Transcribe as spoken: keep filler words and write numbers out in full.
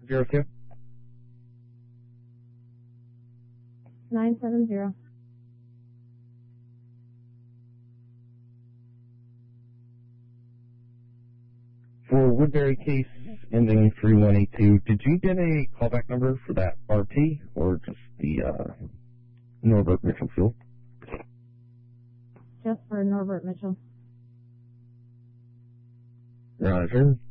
zero two? nine seven zero. For Woodbury case ending three one eight two, did you get a callback number for that R P or just the uh, Norbert Mitchell fuel? Just for Norbert Mitchell. Roger.